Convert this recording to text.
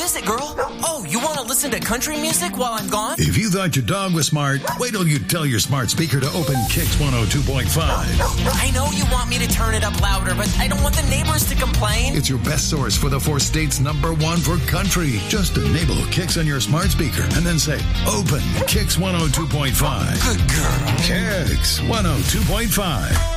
is it, girl? Oh, you want to listen to country music while I'm gone? If you thought your dog was smart, wait till you tell your smart speaker to open Kicks 102.5. I know you want me to turn it up louder, but I don't want the neighbors to complain. It's your best source for the 4 states #1 for country. Just enable Kicks on your smart speaker and then say, open Kicks 102.5. Good girl. Kicks 102.5.